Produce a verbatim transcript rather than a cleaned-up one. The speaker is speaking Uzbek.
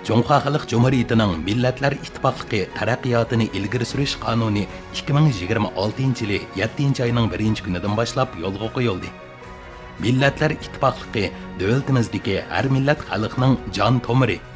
Cumhuriyet Xalq Cumhuriyetining Millatlar Ittifoqligi taraqqiyotini ilgari surish qonuni ikki ming yigirma oltinchi yili yettinchi oyning birinchi kunidan boshlab yo'lga qo'yildi. Millatlar Ittifoqligi davlatimizdagi har millat xalqning jon tomiri